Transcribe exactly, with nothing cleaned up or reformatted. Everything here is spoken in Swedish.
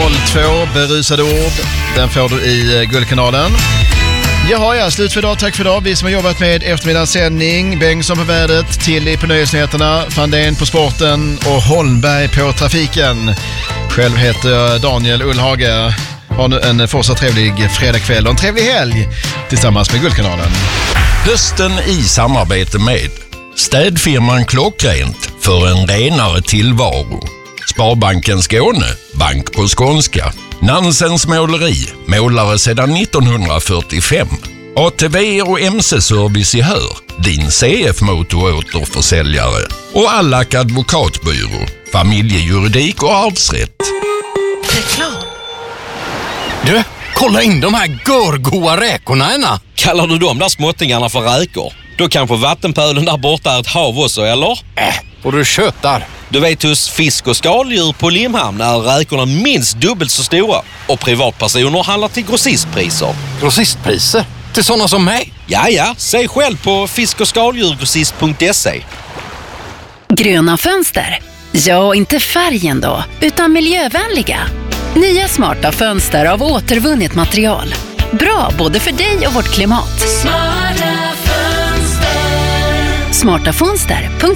noll två, berusade ord. Den får du i Guldkanalen. Jaha, ja, slut för idag. Tack för idag. Vi som har jobbat med eftermiddagssändning. Bengtsson på vädret, Tilly på nöjesnyheterna, Fandén på sporten och Holmberg på trafiken. Själv heter jag Daniel Ullhage. Ha nu en fortsatt trevlig fredagkväll och en trevlig helg tillsammans med Guldkanalen. Hösten i samarbete med städfirman Klockrent för en renare tillvaro. Sparbanken Skåne, bank på skånska. Nansens måleri, målare sedan nittonhundrafyrtiofem. A T V och M C-service i Hör, din C F-motoråterförsäljare. Och Allack advokatbyrå, familjejuridik och arvsrätt. Reklam. Du, kolla in de här görgoa räkorna ena. Kallar du de där småttingarna för räkor? Då kanske vattenpölen där borta är ett hav också, eller? Äh, och du köttar. Du vet, hos fisk- och skaldjur på Limhamn är räkorna minst dubbelt så stora. Och privatpersoner handlar till grossistpriser. Grossistpriser? Till sådana som mig? Ja, ja. Se själv på fisk- och skaldjurgrossist punkt se. Gröna fönster. Ja, inte färgen då, utan miljövänliga. Nya smarta fönster av återvunnet material. Bra både för dig och vårt klimat. Smarta fönster. smarta fönster punkt